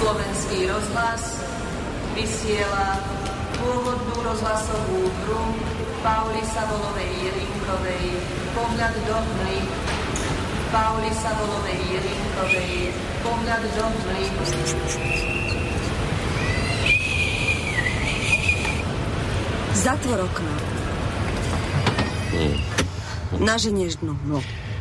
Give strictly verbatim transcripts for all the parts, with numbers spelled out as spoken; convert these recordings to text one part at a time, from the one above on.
Slovenský rozhlas vysiela pôvodnú rozhlasovú hru Pauly Savolovej Jelinkovej Pohľad do hmly. Pauly Savolovej Jelinkovej Pohľad do hmly. Zatvor okno. Hmm. Naženieš dnu hmlu.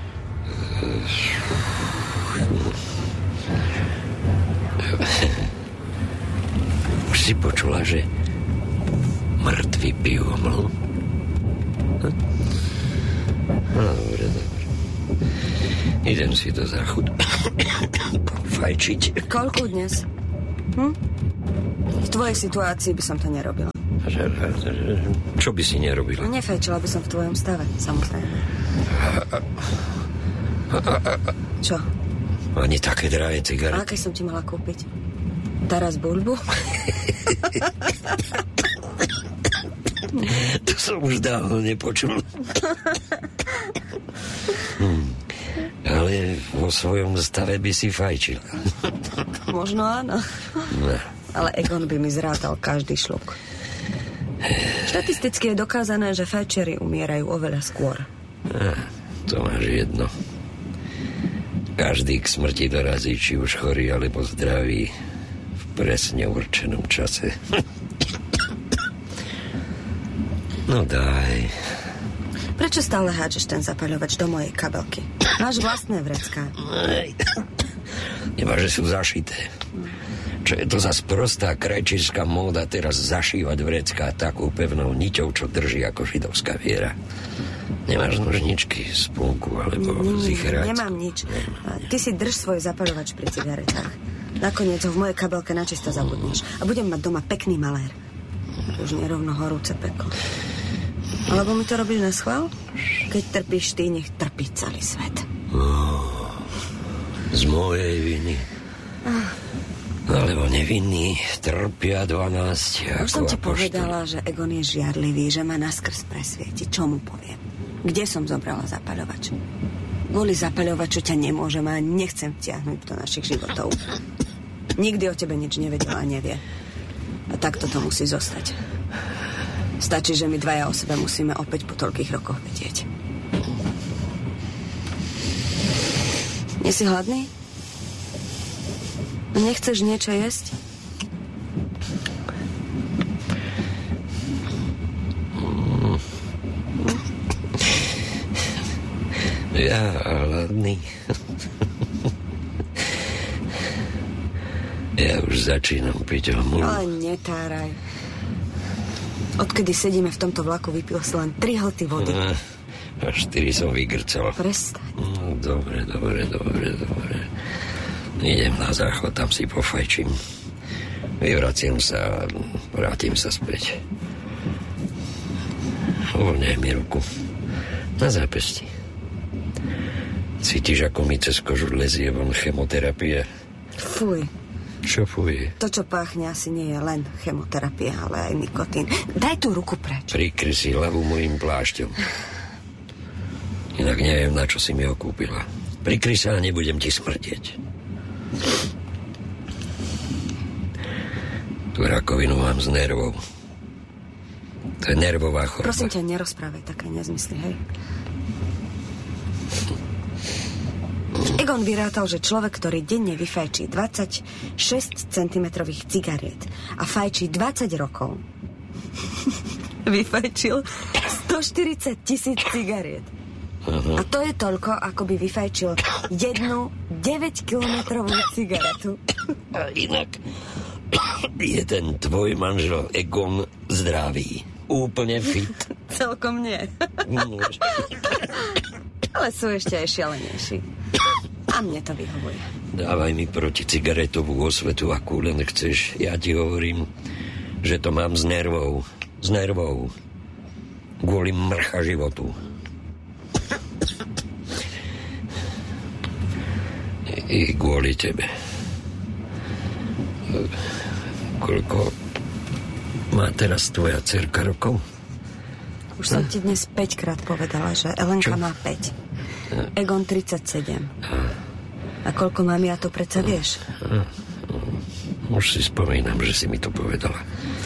Už si počula, že mŕtvi pijú hmlu? Hm? No, dobre, dobre. Idem si to za chud pofajčiť. Koľko dnes? Hm? V tvojej situácii by som to nerobila. Čo by si nerobila? Nefajčila by som v tvojom stave, samozrejme. Čo? Ani také drahé cigarety. A aké som ti mala kúpiť? Taras Bulbu? To som už dávno nepočul. hm. Ale vo svojom stave by si fajčila. Možno áno. No. Ale Egon by mi zrátal každý šluk. Štatisticky je dokázané, že fajčeri umierajú oveľa skôr. A, to máš jedno. Každý k smrti dorazí, či už chorý alebo zdravý, v presne určenom čase. No daj. Prečo stále hádžeš ten zapaľovač do mojej kabelky? Máš vlastné vrecká. Nemá, že sú zašité. Čo je to za sprostá krajčírska móda teraz zašívať vrecká takou pevnou niťou, čo drží ako židovská viera? Nemáš nožničky, spunku alebo mm, zichrácku? Nemám nič. Ty si drž svoj zapaľovač pri cigaretách. Nakoniec ho v mojej kabelke načisto zabudneš. A budem mať doma pekný malér. Už nerovno horúce peklo. Alebo mi to robíš na schvál? Keď trpíš ty, nech trpí celý svet. Oh, z mojej viny. Ah. Alebo nevinní trpia dvanásť. Už som ti povedala, že Egon je žiarlivý, že ma naskrz presvieti. Čo mu poviem? Kde som zobrala zapaľovač? Kvôli zapaľovaču ťa nemôžem a nechcem vtiahnuť do našich životov. Nikdy o tebe nič nevedel a nevie. A takto to musí zostať. Stačí, že my dvaja o sebe musíme opäť po toľkých rokoch vedieť. Nie si hladný? Nechceš niečo jesť? Mm. Ja hladný. Ja už začínam piť hmlu. Ale netáraj. Odkedy sedíme v tomto vlaku, vypil si len tri hlty vody. A, a štyri som vygrcal. Prestaň. No, dobre, dobre, dobre, dobre. Idem na záchod, tam si pofajčím. Vyvraciem sa a vrátim sa späť. Uvoľňaj mi ruku. Na zápesti. Cítiš, ako mi cez kožu lezie von chemoterapia? Fuj. Čo fuj? To, čo páchne, asi nie je len chemoterapia, ale aj nikotín. Daj tú ruku preč. Prikry si hlavu mojím plášťom. Inak neviem, na čo si mi ho kúpila. Prikry sa a nebudem ti smrdieť. Tú rakovinu mám z nervov. To je nervová choroba. Prosím ťa, nerozprávaj také nezmysly, hej? Egon vyrátal, že človek, ktorý denne vyfajčí dvadsaťšesť centimetrových cigariet a fajčí dvadsať rokov, vyfajčil stoštyridsať tisíc cigariet. Uh-huh. A to je toľko, ako by vyfajčil jednu deväťkilometrovú cigaretu. A inak je ten tvoj manžel Egon zdravý. Úplne fit. Celkom nie. Ale sú ešte aj šialenejší. A mne to vyhovuje. Dávaj mi proti cigaretovú osvetu, akú len chceš. Ja ti hovorím, že to mám z nervov. Z nervov. Kvôli mrcha životu. I kvôli tebe. Koľko má teraz tvoja dcerka rokov? Už som ti dnes päťkrát povedala, že Elenka Čo? má päť. Egon tridsaťsedem. A koľko mám ja, to predsa vieš? už si spomínam, že si mi to povedala.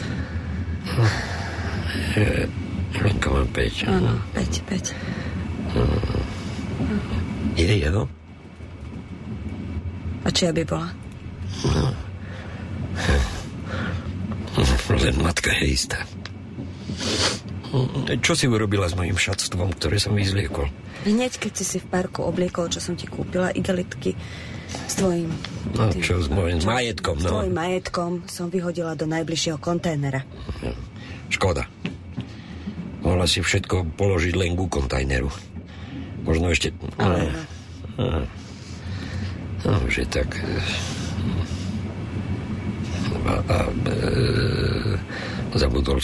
E, Lenka, mám päť. Áno, päť, päť. Je jeho? A čia by bola? No. Len matka je istá. Čo si urobila s mojím šatstvom, ktoré som vyzliekol? Hneď, keď si si v parku obliekol, čo som ti kúpila, igelitky s tvojim... No, tým, čo s mojím majetkom, S no. tvojim majetkom som vyhodila do najbližšieho kontajnera. Škoda. Mohla si všetko položiť len ku kontajneru. Možno ešte... Ale... No, no že tak... A, a, e, zabudol